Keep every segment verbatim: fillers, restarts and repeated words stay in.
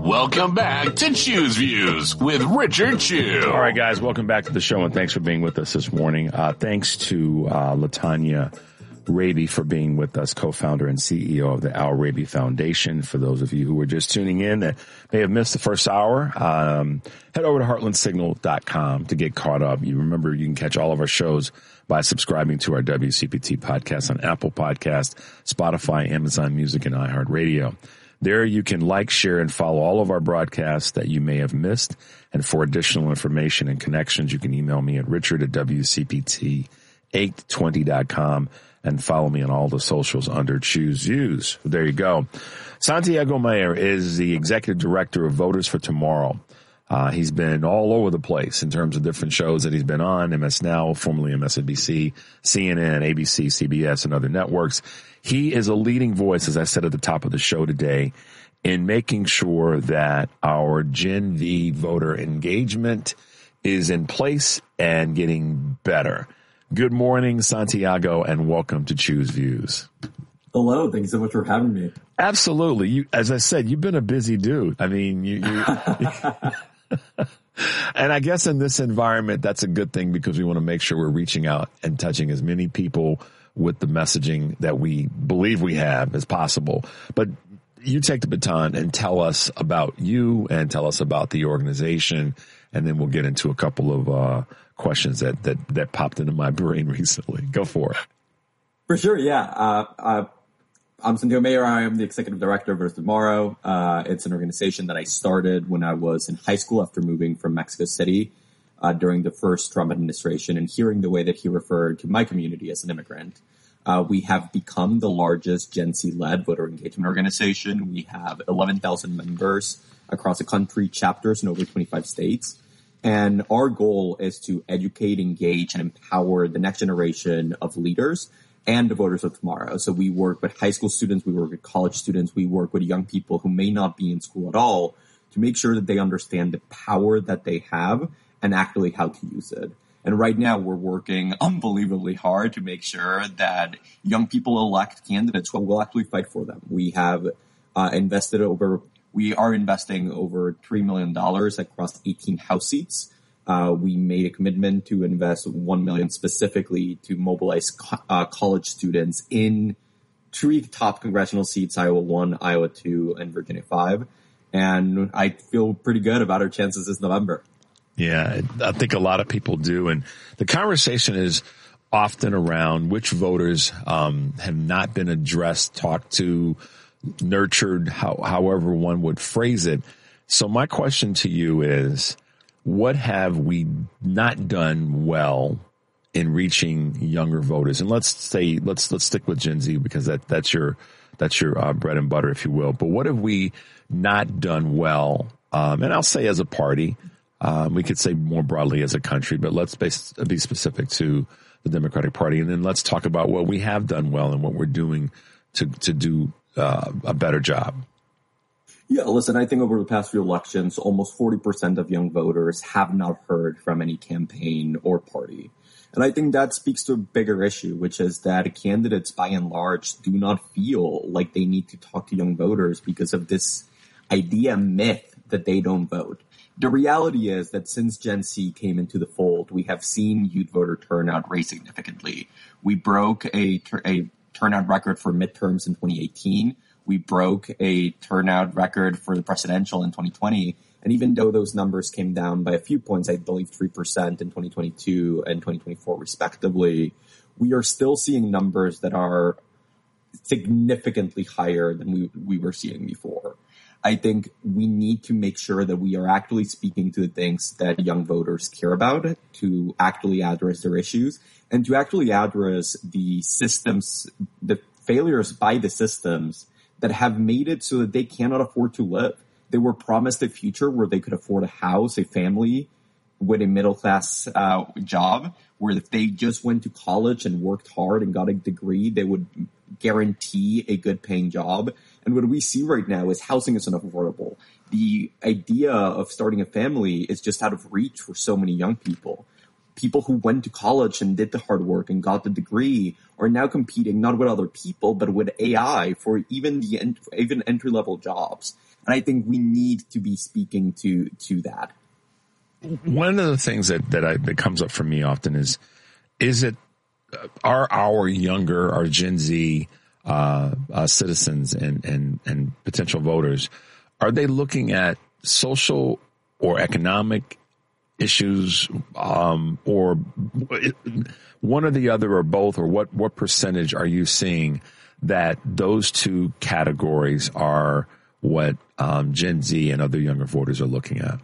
Welcome back to Choose Views with Richard Chew. All right, guys, welcome back to the show, and thanks for being with us this morning. Uh, thanks to uh, Latanya Raby for being with us, co-founder and C E O of the Al Raby Foundation. For those of you who were just tuning in that may have missed the first hour, um, head over to heartland signal dot com to get caught up. You remember you can catch all of our shows by subscribing to our W C P T podcast on Apple Podcast, Spotify, Amazon Music, and iHeartRadio. There you can like, share, and follow all of our broadcasts that you may have missed. And for additional information and connections, you can email me at richard at w c p t eight twenty dot com and follow me on all the socials under Choose Views. There you go. Santiago Mayer is the executive director of Voters for Tomorrow. Uh, he's been all over the place in terms of different shows that he's been on, M S Now, formerly M S N B C, C N N, A B C, C B S, and other networks. He is a leading voice, as I said at the top of the show today, in making sure that our Gen V voter engagement is in place and getting better. Good morning, Santiago, and welcome to Choose Views. Hello. Thank you so much for having me. Absolutely. You, as I said, you've been a busy dude. I mean, you, you and I guess in this environment, that's a good thing because we want to make sure we're reaching out and touching as many people with the messaging that we believe we have as possible. But you take the baton and tell us about you and tell us about the organization, and then we'll get into a couple of uh, questions that, that, that popped into my brain recently. Go for it. For sure, yeah. Uh, uh, I'm Santiago Mayer. I am the executive director of Voters Tomorrow. Uh, it's an organization that I started when I was in high school after moving from Mexico City uh, during the first Trump administration, and hearing the way that he referred to my community as an immigrant. Uh, we have become the largest Gen Z-led voter engagement organization. We have eleven thousand members across the country, chapters in over twenty-five states. And our goal is to educate, engage, and empower the next generation of leaders and the voters of tomorrow. So we work with high school students, we work with college students, we work with young people who may not be in school at all to make sure that they understand the power that they have and actually how to use it. And right now we're working unbelievably hard to make sure that young people elect candidates who will actually fight for them. We have uh, invested over, we are investing over three million dollars across eighteen House seats. Uh, we made a commitment to invest one million dollars specifically to mobilize co- uh, college students in three top congressional seats, Iowa one, Iowa two, and Virginia five. And I feel pretty good about our chances this November. Yeah, I think a lot of people do. And the conversation is often around which voters um, have not been addressed, talked to, nurtured, how, however one would phrase it. So my question to you is, what have we not done well in reaching younger voters? And let's say, let's, let's stick with Gen Z because that, that's your, that's your uh, bread and butter, if you will. But what have we not done well? Um, and I'll say as a party, um, we could say more broadly as a country, but let's be, be specific to the Democratic Party. And then let's talk about what we have done well and what we're doing to, to do uh, a better job. Yeah, listen, I think over the past few elections, almost forty percent of young voters have not heard from any campaign or party. And I think that speaks to a bigger issue, which is that candidates, by and large, do not feel like they need to talk to young voters because of this idea myth that they don't vote. The reality is that since Gen Z came into the fold, we have seen youth voter turnout rise significantly. We broke a, a turnout record for midterms in twenty eighteen. We broke a turnout record for the presidential in twenty twenty. And even though those numbers came down by a few points, I believe three percent in twenty twenty-two and twenty twenty-four respectively, we are still seeing numbers that are significantly higher than we, we were seeing before. I think we need to make sure that we are actually speaking to the things that young voters care about, to actually address their issues, and to actually address the systems, the failures by the systems that have made it so that they cannot afford to live. They were promised a future where they could afford a house, a family, with a middle-class uh, job, where if they just went to college and worked hard and got a degree, they would guarantee a good-paying job. And what we see right now is housing is unaffordable. The idea of starting a family is just out of reach for so many young people. People who went to college and did the hard work and got the degree are now competing not with other people, but with A I for even the even entry-level jobs. And I think we need to be speaking to to that. One of the things that that, I, that comes up for me often is, is it are our younger, our Gen Z uh, uh, citizens and, and and potential voters, are they looking at social or economic issues, um, or one or the other, or both, or what what percentage are you seeing that those two categories are what um, Gen Z and other younger voters are looking at?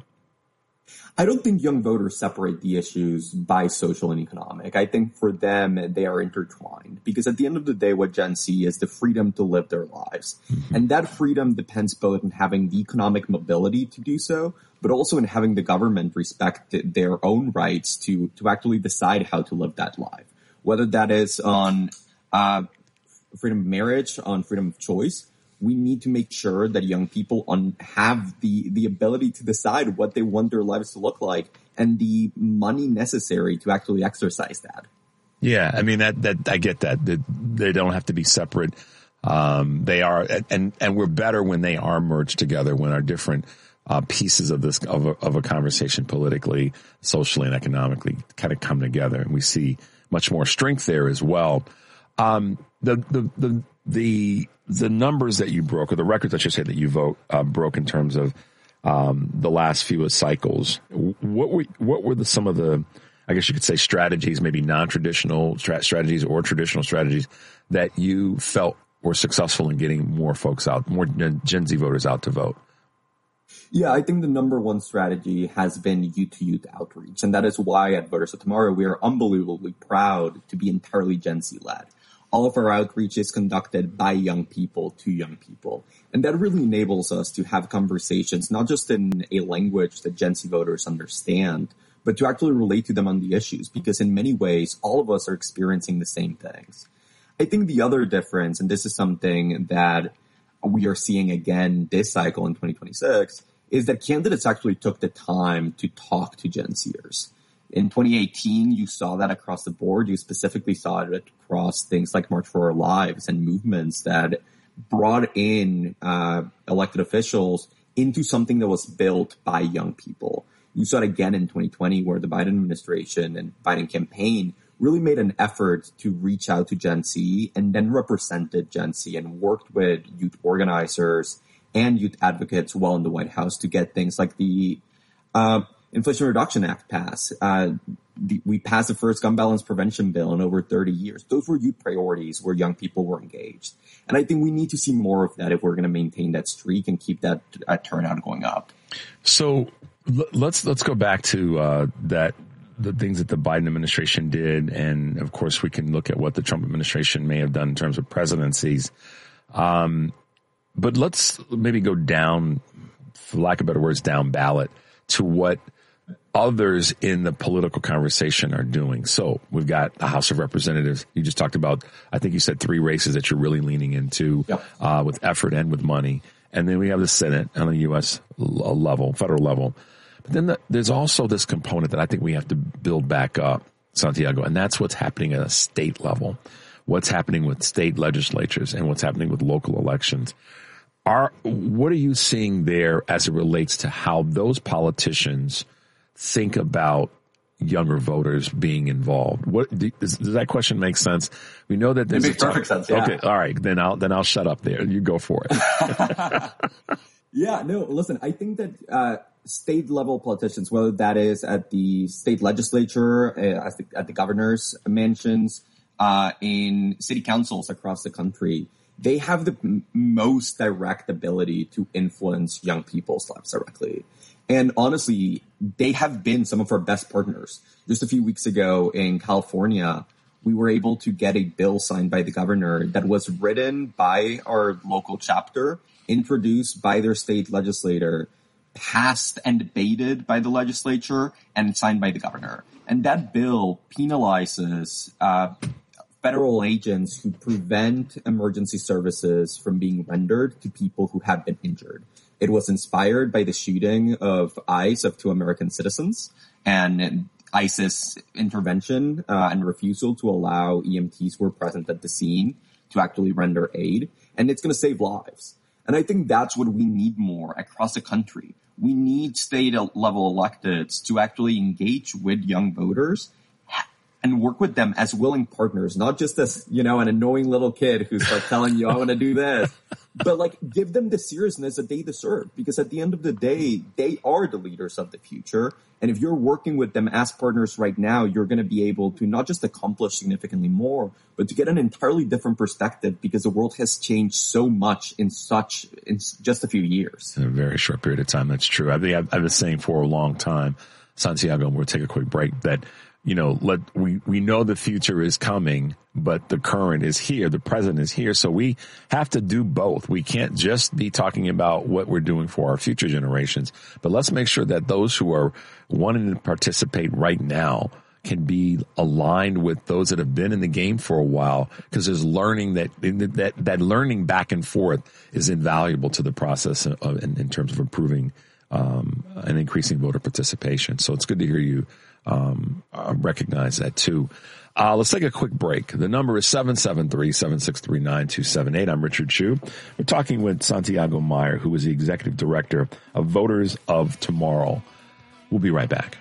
I don't think young voters separate the issues by social and economic. I think for them, they are intertwined because at the end of the day, what Gen Z is the freedom to live their lives. Mm-hmm. And that freedom depends both in having the economic mobility to do so, but also in having the government respect their own rights to, to actually decide how to live that life. Whether that is on uh, freedom of marriage, on freedom of choice, we need to make sure that young people on, have the, the ability to decide what they want their lives to look like and the money necessary to actually exercise that. Yeah, I mean, that, that I get that. They, they don't have to be separate. Um, they are, and, and we're better when they are merged together, when our different uh, pieces of this, of a, of a conversation politically, socially, and economically kind of come together. And we see much more strength there as well. Um, the, the, the, the, the numbers that you broke, or the records, I should say, that you vote, uh, broke in terms of, um, the last few cycles, what were, what were the, some of the, I guess you could say, strategies, maybe non-traditional stra- strategies or traditional strategies that you felt were successful in getting more folks out, more Gen Z voters out to vote? Yeah, I think the number one strategy has been youth-to-youth outreach. And that is why at Voters of Tomorrow, we are unbelievably proud to be entirely Gen Z-led. All of our outreach is conducted by young people to young people. And that really enables us to have conversations, not just in a language that Gen Z voters understand, but to actually relate to them on the issues, because in many ways, all of us are experiencing the same things. I think the other difference, and this is something that we are seeing again this cycle in twenty twenty-six, is that candidates actually took the time to talk to Gen Zers. In twenty eighteen, you saw that across the board. You specifically saw it across things like March for Our Lives and movements that brought in uh, elected officials into something that was built by young people. You saw it again in twenty twenty, where the Biden administration and Biden campaign really made an effort to reach out to Gen Z and then represented Gen Z and worked with youth organizers and youth advocates while in the White House to get things like the uh, Inflation Reduction Act passed. Uh, the, we passed the first gun violence prevention bill in over thirty years. Those were youth priorities where young people were engaged. And I think we need to see more of that if we're going to maintain that streak and keep that uh, turnout going up. So l- let's let's go back to uh, that the things that the Biden administration did, and of course we can look at what the Trump administration may have done in terms of presidencies. Um, but let's maybe go down, for lack of better words, down ballot to what others in the political conversation are doing. So we've got the House of Representatives. You just talked about, I think you said three races that you're really leaning into, yep. uh, with effort and with money. And then we have the Senate on a U S level, federal level. But then the, there's also this component that I think we have to build back up, Santiago, and that's what's happening at a state level. What's happening with state legislatures and what's happening with local elections. Are, what are you seeing there as it relates to how those politicians think about younger voters being involved? What does, does that question make sense? We know that there's it makes perfect sense. Yeah. Okay, all right, then I'll then I'll shut up there. You go for it. Yeah, no, listen, I think that uh, state level politicians, whether that is at the state legislature, uh, at, the, at the governor's mansions, uh, in city councils across the country, they have the m- most direct ability to influence young people's lives directly. And honestly, they have been some of our best partners. Just a few weeks ago in California, we were able to get a bill signed by the governor that was written by our local chapter, introduced by their state legislator, passed and debated by the legislature, and signed by the governor. And that bill penalizes uh, federal agents who prevent emergency services from being rendered to people who have been injured. It was inspired by the shooting of ICE of two American citizens and ICE's intervention uh, and refusal to allow E M Ts who were present at the scene to actually render aid. And it's going to save lives. And I think that's what we need more across the country. We need state level electeds to actually engage with young voters and work with them as willing partners, not just as, you know, an annoying little kid who's like telling you, I want to do this, but like give them the seriousness that they deserve. Because at the end of the day, they are the leaders of the future. And if you're working with them as partners right now, you're going to be able to not just accomplish significantly more, but to get an entirely different perspective, because the world has changed so much in such, in just a few years. In a very short period of time. That's true. I mean, I've, I've been saying for a long time, Santiago, and we'll take a quick break, that you know, let we, we know the future is coming, but the current is here. The present is here. So we have to do both. We can't just be talking about what we're doing for our future generations, but let's make sure that those who are wanting to participate right now can be aligned with those that have been in the game for a while, because there's learning that, that, that learning back and forth is invaluable to the process of, in, in terms of improving, um, and increasing voter participation. So it's good to hear you Um, uh, recognize that too. Uh, let's take a quick break. The number is seven seven three, seven six three, nine two seven eight. I'm Richard Chu. We're talking with Santiago Meyer, who is the executive director of Voters of Tomorrow. We'll be right back.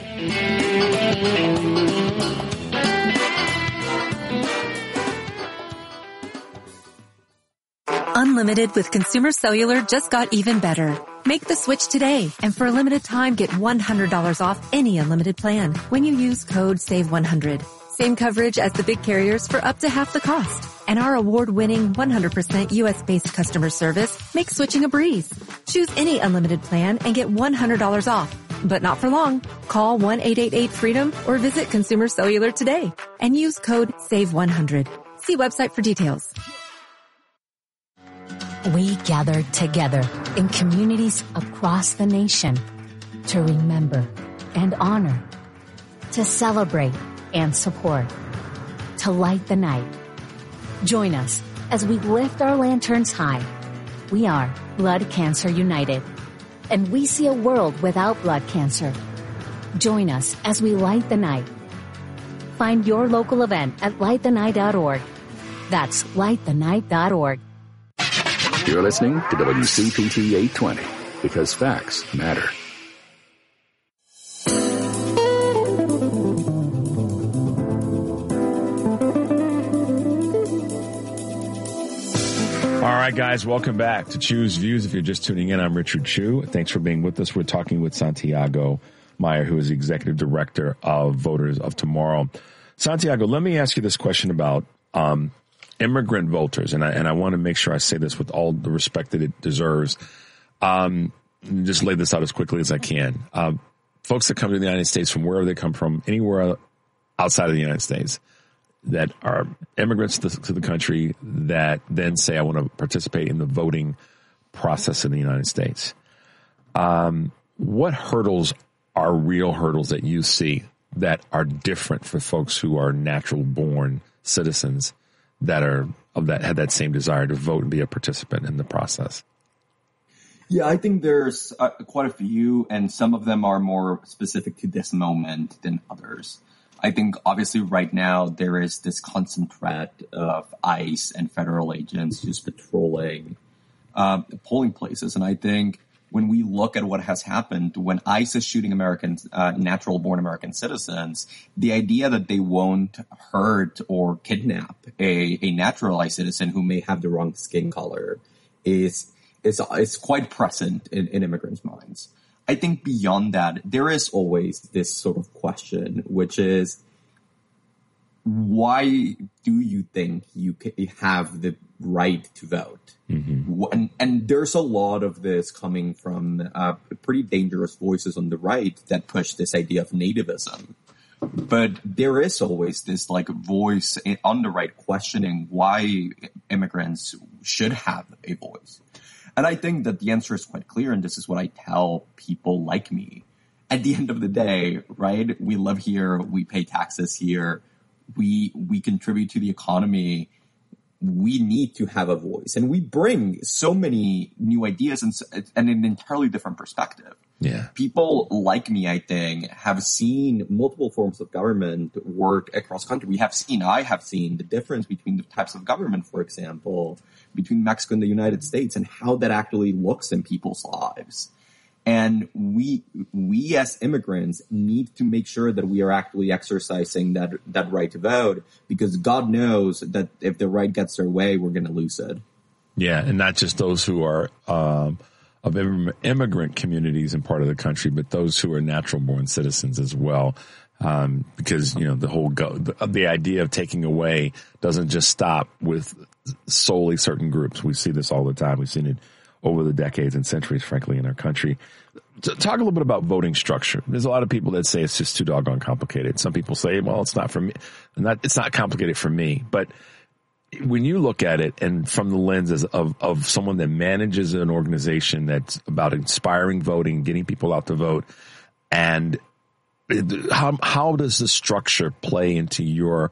Unlimited with Consumer Cellular just got even better. Make the switch today, and for a limited time, get one hundred dollars off any unlimited plan when you use code save one hundred. Same coverage as the big carriers for up to half the cost. And our award-winning one hundred percent U S-based customer service makes switching a breeze. Choose any unlimited plan and get one hundred dollars off. But not for long. Call one eight eight eight freedom or visit Consumer Cellular today and use code save one hundred. See website for details. We gather together in communities across the nation to remember and honor, to celebrate and support, to light the night. Join us as we lift our lanterns high. We are Blood Cancer United, and we see a world without blood cancer. Join us as we light the night. Find your local event at light the night dot org. That's light the night dot org. You're listening to W C P T eight twenty, because facts matter. All right, guys, welcome back to Chu's Views. If you're just tuning in, I'm Richard Chu. Thanks for being with us. We're talking with Santiago Meyer, who is the executive director of Voters of Tomorrow. Santiago, let me ask you this question about um immigrant voters, and I and I want to make sure I say this with all the respect that it deserves. Um, just lay this out as quickly as I can. Um, folks that come to the United States from wherever they come from, anywhere outside of the United States, that are immigrants to, to the country, that then say, I want to participate in the voting process in the United States. Um, what hurdles are real hurdles that you see that are different for folks who are natural born citizens that are of that had that same desire to vote and be a participant in the process? Yeah, I think there's uh, quite a few, and some of them are more specific to this moment than others. I think obviously right now there is this constant threat of ICE and federal agents just patrolling uh, polling places. And I think when we look at what has happened, when ICE is shooting American, uh, natural-born American citizens, the idea that they won't hurt or kidnap a, a naturalized citizen who may have the wrong skin color is is is quite present in, in immigrants' minds. I think beyond that, there is always this sort of question, which is, why do you think you have the right to vote? Mm-hmm. And, and there's a lot of this coming from uh, pretty dangerous voices on the right that push this idea of nativism. But there is always this like voice on the right questioning why immigrants should have a voice. And I think that the answer is quite clear, and this is what I tell people like me. At the end of the day, right, we live here, we pay taxes here, we we contribute to the economy. we need to have a voice, and we bring so many new ideas and, and an entirely different perspective. Yeah. People like me, I think, have seen multiple forms of government work across country. We have seen, I have seen the difference between the types of government, for example, between Mexico and the United States, and how that actually looks in people's lives. And we, we as immigrants need to make sure that we are actually exercising that, that right to vote, because God knows that if the right gets their way, we're going to lose it. Yeah. And not just those who are, um, of immigrant communities in part of the country, but those who are natural born citizens as well. Um, because, you know, the whole go, the, the idea of taking away doesn't just stop with solely certain groups. We see this all the time. We've seen it over the decades and centuries, frankly, in our country. To talk a little bit about voting structure. There's a lot of people that say it's just too doggone complicated. Some people say, well, it's not for me. Not, it's not complicated for me. But when you look at it, and from the lenses of, of someone that manages an organization that's about inspiring voting, getting people out to vote, and how, how does the structure play into your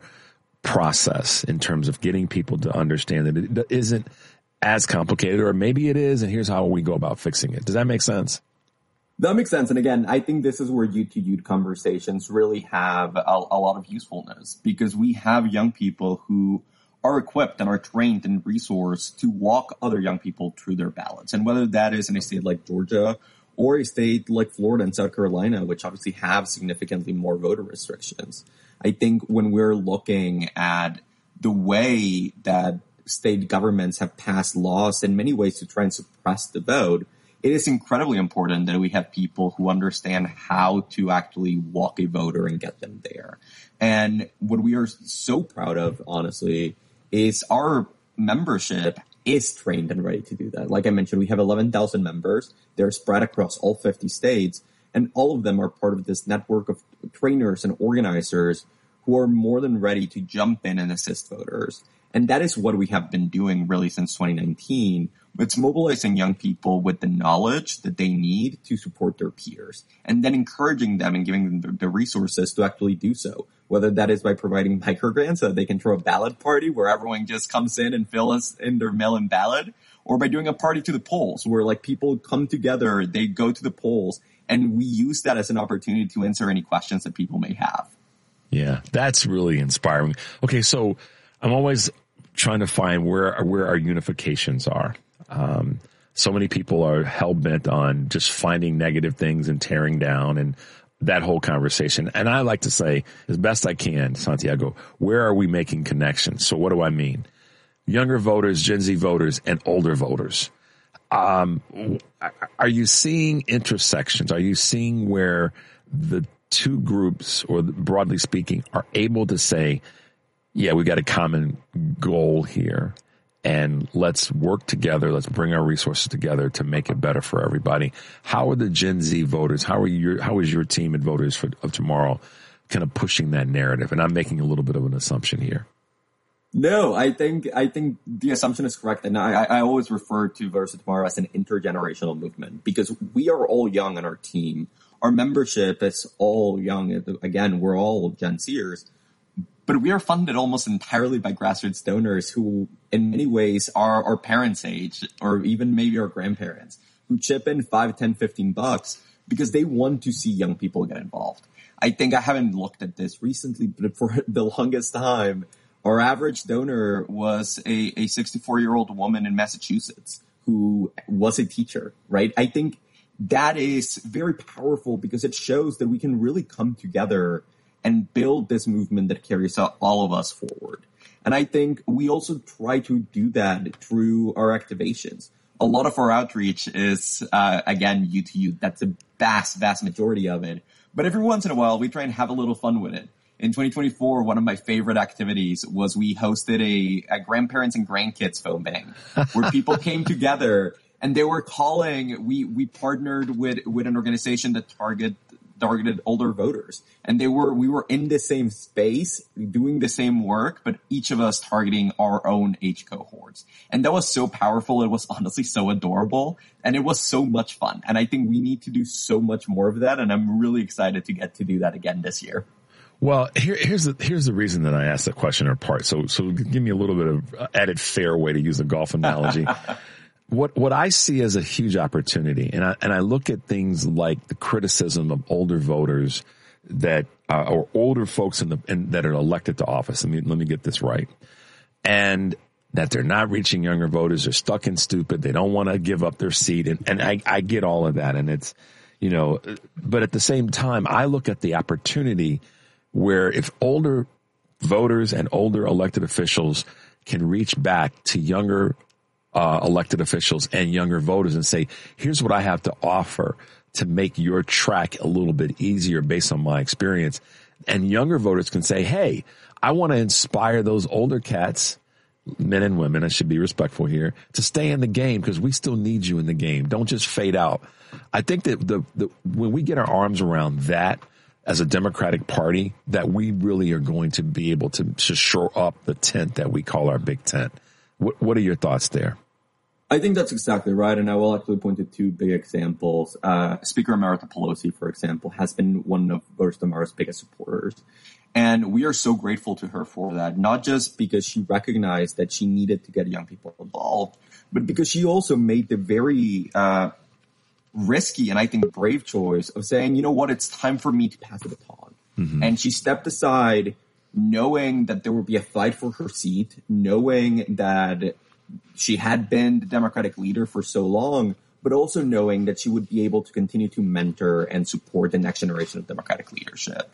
process in terms of getting people to understand that it isn't as complicated, or maybe it is, and here's how we go about fixing it? Does that make sense? That makes sense. And again, I think this is where youth-to-youth conversations really have a, a lot of usefulness, because we have young people who are equipped and are trained and resourced to walk other young people through their ballots. And whether that is in a state like Georgia or a state like Florida and South Carolina, which obviously have significantly more voter restrictions, I think when we're looking at the way that state governments have passed laws in many ways to try and suppress the vote, it is incredibly important that we have people who understand how to actually walk a voter and get them there. And what we are so proud of, honestly, is our membership is trained and ready to do that. Like I mentioned, we have eleven thousand members. They're spread across all fifty states, and all of them are part of this network of trainers and organizers who are more than ready to jump in and assist voters. And that is what we have been doing really since twenty nineteen. It's mobilizing young people with the knowledge that they need to support their peers, and then encouraging them and giving them the resources to actually do so, whether that is by providing microgrants so that they can throw a ballot party where everyone just comes in and fills in their mail-in ballot, or by doing a party to the polls where like people come together, they go to the polls, and we use that as an opportunity to answer any questions that people may have. Yeah, that's really inspiring. Okay, so I'm always trying to find where where our unifications are. Um, so many people are hell bent on just finding negative things and tearing down and that whole conversation. And I like to say, as best I can, Santiago, where are we making connections? So what do I mean? Younger voters, Gen Z voters, and older voters. Um, are you seeing intersections? Are you seeing where the two groups, or broadly speaking, are able to say, yeah, we got a common goal here, and let's work together. Let's bring our resources together to make it better for everybody. How are the Gen Z voters? How are your, how is your team and voters for, of tomorrow kind of pushing that narrative? And I'm making a little bit of an assumption here. No, I think, I think the assumption is correct. And I, I always refer to Voters of Tomorrow as an intergenerational movement, because we are all young on our team. Our membership is all young. Again, we're all Gen Zers. But we are funded almost entirely by grassroots donors who, in many ways, are our parents' age, or even maybe our grandparents, who chip in five, ten, fifteen bucks because they want to see young people get involved. I think I haven't looked at this recently, but for the longest time, our average donor was a, a sixty-four-year-old woman in Massachusetts who was a teacher, right? I think that is very powerful because it shows that we can really come together and build this movement that carries all of us forward. And I think we also try to do that through our activations. A lot of our outreach is, uh, again, youth to youth. That's a vast, vast majority of it. But every once in a while, we try and have a little fun with it. In twenty twenty-four, one of my favorite activities was we hosted a, a grandparents and grandkids phone bang where people came together and they were calling. We, we partnered with, with an organization that target targeted older voters, and they were, we were in the same space doing the same work, but each of us targeting our own age cohorts. And that was so powerful. It was honestly so adorable, and it was so much fun. And I think we need to do so much more of that. And I'm really excited to get to do that again this year. Well, here, here's the here's the reason that I asked the question or part. So so give me a little bit of added fairway to use a golf analogy. What what I see as a huge opportunity, and I and I look at things like the criticism of older voters that uh, or older folks in the in, that are elected to office. Let me let me get this right, and that they're not reaching younger voters. They're stuck in stupid. They don't want to give up their seat, and and I I get all of that, and it's you know, but at the same time, I look at the opportunity where if older voters and older elected officials can reach back to younger uh, elected officials and younger voters and say, here's what I have to offer to make your track a little bit easier based on my experience. And younger voters can say, hey, I want to inspire those older cats, men and women, I should be respectful here, to stay in the game because we still need you in the game. Don't just fade out. I think that the, the when we get our arms around that, as a Democratic Party, that we really are going to be able to, to shore up the tent that we call our big tent. What, what are your thoughts there? I think that's exactly right, and I will actually point to two big examples. Uh, Speaker Emerita Pelosi, for example, has been one of Voters Tomorrow's biggest supporters, and we are so grateful to her for that, not just because she recognized that she needed to get young people involved, but because she also made the very uh risky and I think brave choice of saying, you know what, it's time for me to pass the baton. Mm-hmm. And she stepped aside knowing that there would be a fight for her seat, knowing that she had been the Democratic leader for so long, but also knowing that she would be able to continue to mentor and support the next generation of Democratic leadership.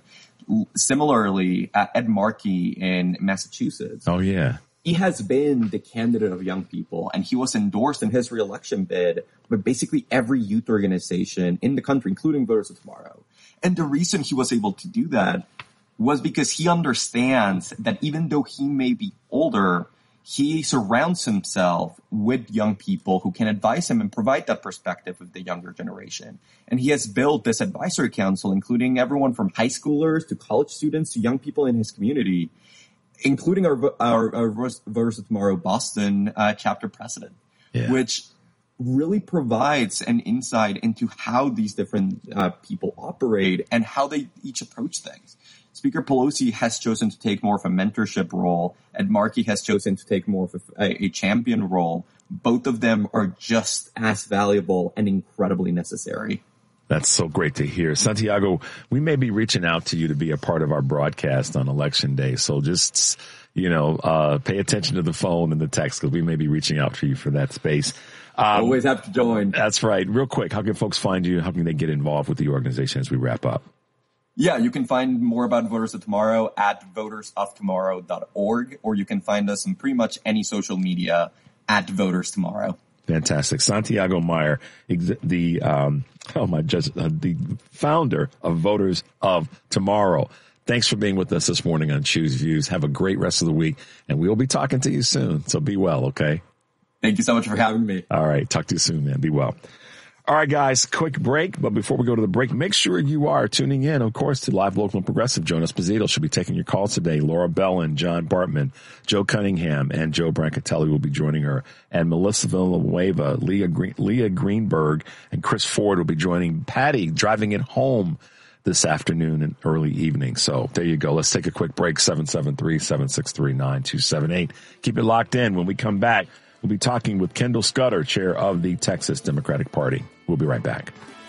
Similarly, uh, Ed Markey in Massachusetts. Oh, yeah. He has been the candidate of young people, and he was endorsed in his reelection bid by basically every youth organization in the country, including Voters of Tomorrow. And the reason he was able to do that was because he understands that even though he may be older, he surrounds himself with young people who can advise him and provide that perspective of the younger generation. And he has built this advisory council, including everyone from high schoolers to college students to young people in his community, including our, our, our Voters of Tomorrow Boston uh, chapter president, yeah. which really provides an insight into how these different uh, people operate and how they each approach things. Speaker Pelosi has chosen to take more of a mentorship role, and Markey has chosen to take more of a, a champion role. Both of them are just as valuable and incredibly necessary. That's so great to hear. Santiago, we may be reaching out to you to be a part of our broadcast on Election Day. So just, you know, uh, pay attention to the phone and the text because we may be reaching out to you for that space. Um, Always have to join. That's right. Real quick, how can folks find you? How can they get involved with the organization as we wrap up? Yeah, you can find more about Voters of Tomorrow at voters of tomorrow dot org, or you can find us on pretty much any social media at Voters Tomorrow. Fantastic. Santiago Meyer, the um, oh my, just uh, the founder of Voters of Tomorrow. Thanks for being with us this morning on Choose Views. Have a great rest of the week, and we will be talking to you soon. So be well, okay? Thank you so much for having me. All right. Talk to you soon, man. Be well. All right, guys, quick break. But before we go to the break, make sure you are tuning in, of course, to Live, Local, and Progressive. Jonas Esposito should be taking your calls today. Laura Bellin, John Bartman, Joe Cunningham, and Joe Brancatelli will be joining her. And Melissa Villanueva, Leah, Green, Leah Greenberg, and Chris Ford will be joining Patty, driving it home this afternoon and early evening. So there you go. Let's take a quick break. seven seven three, seven six three, nine two seven eight. Keep it locked in. When we come back, we'll be talking with Kendall Scudder, chair of the Texas Democratic Party. We'll be right back.